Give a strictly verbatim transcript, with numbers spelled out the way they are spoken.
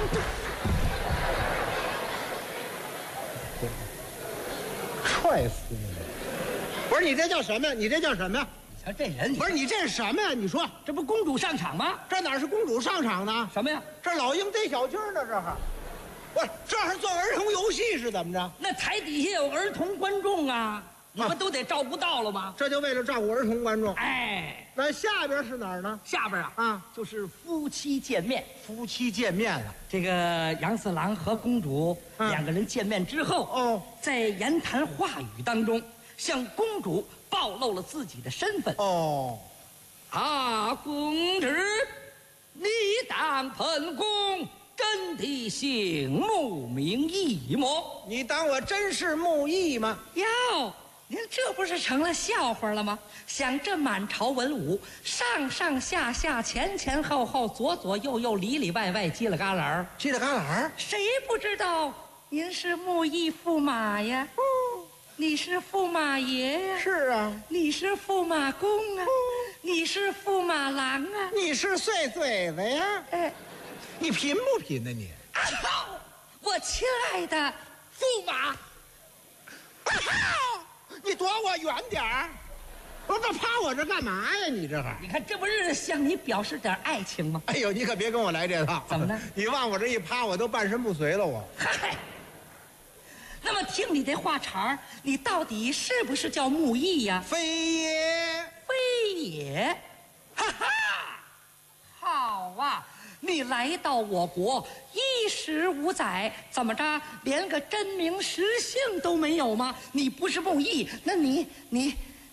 踹死你！不是你这叫什么呀？你这叫什么呀？ 你瞧这人， 不是你这是什么呀？你说这不公主上场吗？ 这哪是公主上场呢？ 什么呀？ 这老鹰逮小鸡呢？这哈，不是这是做儿童游戏是怎么着？ 那台底下有儿童观众啊，你们都得照顾到了吗？ 这就为了照顾儿童观众。 哎， 那下边是哪儿呢？ 下边啊啊， 就是夫妻见面。 夫妻见面了。 这个杨四郎和公主、 嗯、 两个人见面之后， 哦， 在言谈话语当中，向公主暴露了自己的身份。 哦， 啊，公主，你当本宫真的姓穆名义么？ 你当我真是穆义吗？ 哟，您这不是成了笑话了吗？想这满朝文武，上上下下、前前后后、左左右右、里里外外、犄了旮旯， 犄了旮旯， 谁不知道您是穆义驸马呀？嗯，你是驸马爷呀？ 是啊， 你是驸马公啊？嗯，你是驸马郎啊？ 你是碎嘴子呀？哎，你贫不贫呢你？ 啊，我亲爱的驸马， 啊，你躲我远点儿！我这趴我这干嘛呀？你这还？ 你看这不是向你表示点爱情吗？ 哎呦，你可别跟我来这套！ 怎么了？ 你往我这一趴，我都半身不遂了我。 嗨，那么听你这话茬儿，你到底是不是叫穆义呀？ 非也， 非也，哈哈，好啊！你来到我国衣食无载，怎么着，连个真名实姓都没有吗？你不是穆义，那你你